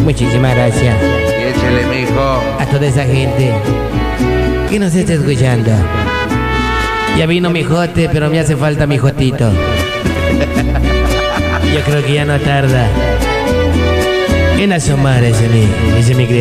Muchísimas gracias Y échale, mijo. a toda esa gente que nos está escuchando. Ya vino mi jote, pero me hace falta mi jotito. Yo creo que ya no tarda en asomar ese mi criatura.